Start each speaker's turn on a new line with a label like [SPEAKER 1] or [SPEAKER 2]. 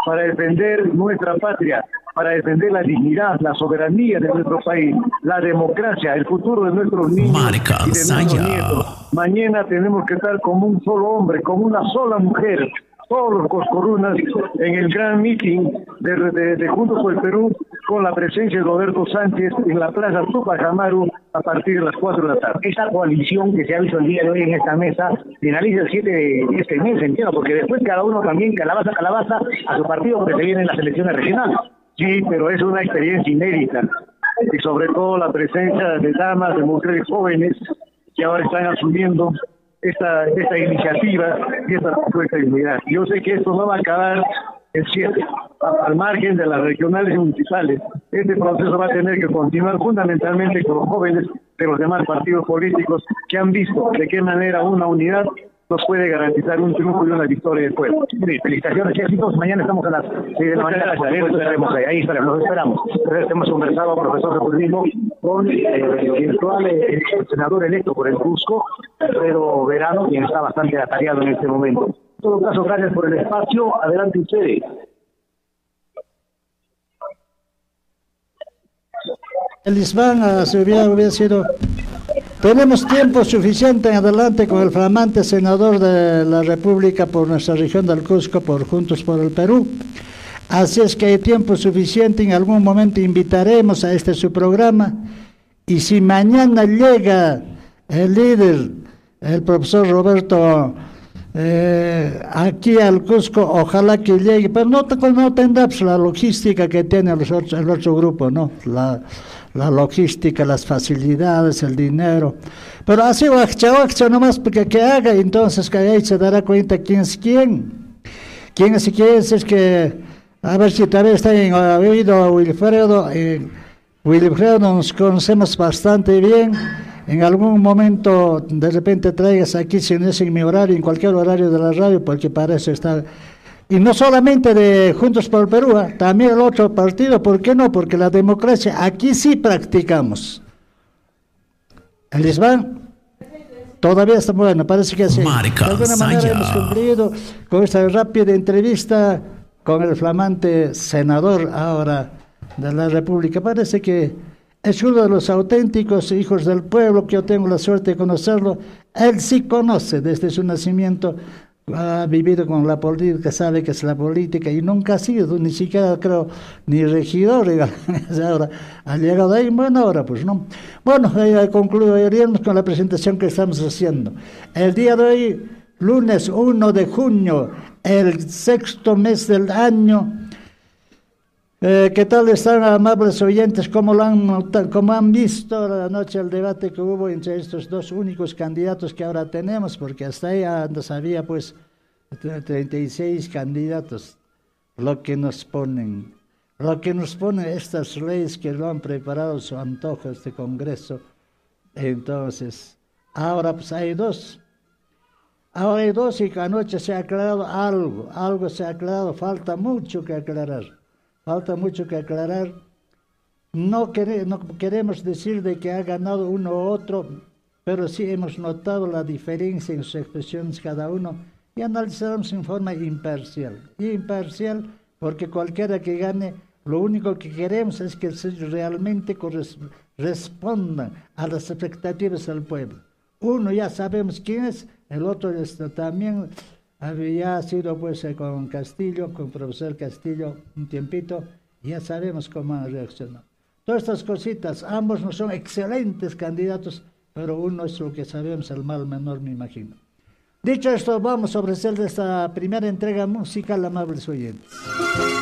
[SPEAKER 1] para defender nuestra patria, para defender la dignidad, la soberanía de nuestro país, la democracia, el futuro de nuestros niños y de nuestros nietos. Mañana tenemos que estar como un solo hombre, como una sola mujer, todos los coscorunas en el gran meeting de Juntos por el Perú, con la presencia de Roberto Sánchez en la Plaza Tupac Amaru a partir de las 4 de la tarde.
[SPEAKER 2] Esta coalición que se ha visto el día de hoy en esta mesa finaliza el 7 de este mes, entiendo, porque después cada uno también calabaza a su partido porque se vienen las elecciones regionales.
[SPEAKER 1] Sí, pero es una experiencia inédita y sobre todo la presencia de damas, de mujeres jóvenes que ahora están asumiendo esta iniciativa y esta propuesta de unidad. Yo sé que esto no va a acabar el 7, al margen de las regionales y municipales. Este proceso va a tener que continuar fundamentalmente con los jóvenes de los demás partidos políticos que han visto de qué manera una unidad nos puede garantizar un triunfo y una victoria del pueblo.
[SPEAKER 2] Felicitaciones, éxitos. Mañana estamos a las 6 de la mañana. Ahí estaremos, los esperamos. Hemos conversado, profesor Republismo, con el virtual senador electo por el Cusco, Alfredo Verano, quien está bastante atareado en este momento. En todo caso, gracias por el espacio. Adelante ustedes.
[SPEAKER 3] El ISBAN se hubiera sido... Tenemos tiempo suficiente en adelante con el flamante senador de la República por nuestra región del Cusco, por Juntos por el Perú. Así es que hay tiempo suficiente, en algún momento invitaremos a este su programa. Y si mañana llega el líder, el profesor Roberto, aquí al Cusco, ojalá que llegue, pero no tendrá pues, la logística que tiene el otro grupo, ¿no? La logística, las facilidades, el dinero. Pero así, Huacha nomás, porque que haga, entonces que ahí se dará cuenta quién es quién. Quién es quién es que, a ver si todavía está en oído a Wilfredo. Wilfredo nos conocemos bastante bien. En algún momento, de repente traigas aquí, si no es en mi horario, en cualquier horario de la radio, porque parece estar... Y no solamente de Juntos por el Perú, también el otro partido, ¿por qué no? Porque la democracia aquí sí practicamos. El ISBAN todavía está bueno, parece que sí. De alguna manera hemos cumplido con esta rápida entrevista con el flamante senador ahora de la República. Parece que es uno de los auténticos hijos del pueblo, que yo tengo la suerte de conocerlo. Él sí conoce desde su nacimiento, ha vivido con la política, sabe que es la política y nunca ha sido, ni siquiera creo, ni regidor. Ahora ha llegado ahí, bueno, ahora pues no. Bueno, concluiríamos con la presentación que estamos haciendo. El día de hoy, lunes 1 de junio, el 6º mes del año. ¿Qué tal están, amables oyentes? ¿Cómo han visto la noche el debate que hubo entre estos dos únicos candidatos que ahora tenemos? Porque hasta ahí antes había pues 36 candidatos. Lo que nos ponen estas leyes que lo han preparado su antojo este Congreso. Entonces, ahora pues hay dos. Ahora hay dos y anoche se ha aclarado algo se ha aclarado, falta mucho que aclarar. No queremos decir de que ha ganado uno u otro, pero sí hemos notado la diferencia en sus expresiones cada uno y analizamos en forma imparcial. Imparcial porque cualquiera que gane, lo único que queremos es que realmente respondan a las expectativas del pueblo. Uno ya sabemos quién es, el otro también había sido pues con Castillo, con profesor Castillo un tiempito, ya sabemos cómo han reaccionado. Todas estas cositas, ambos no son excelentes candidatos, pero uno es lo que sabemos, el mal menor, me imagino. Dicho esto, vamos a ofrecer esta primera entrega musical, amables oyentes.